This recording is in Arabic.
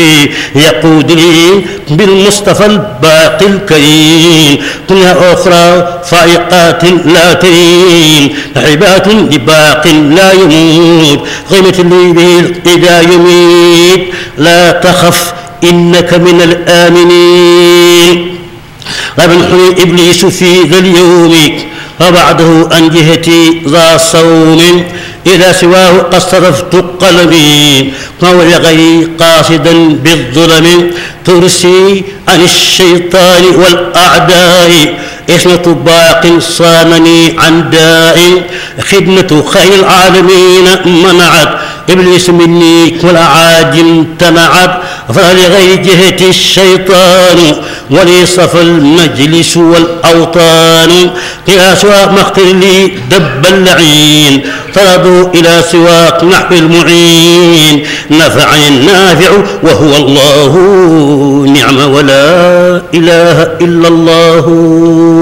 يقود لي بالمصطفى الباقي الكريم كلها أخرى فائقات لا ترين عبات لباق لا يموت غيمة لي به إذا يميت لا تخف إنك من الآمنين ومنحني إبليس في ذا اليوم وبعده عن جهتي ذا صوم إلى سواه قد صرفت قلبي وهو لغيري قاصدا بالظلم ترسي عن الشيطان والأعداء إثنة باق صامني عن داء خدمة خير العالمين منعت إبليس مني كل عاج امتنعت فلغير جهة الشيطان ولي صفى المجلس والأوطان إلى سواك مختر لي دب اللعين طردوا إلى سواك نحو المعين نفعني النافع وهو الله نعم ولا إله إلا الله